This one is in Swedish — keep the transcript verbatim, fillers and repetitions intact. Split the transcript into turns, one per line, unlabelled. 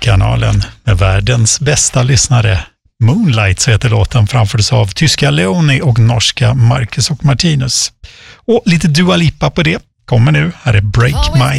musikkanalen med världens bästa lyssnare. Moonlight så heter låten, framfördes av tyska Leoni och norska Marcus och Martinus. Och lite Dua Lipa på det kommer nu. Här är Break My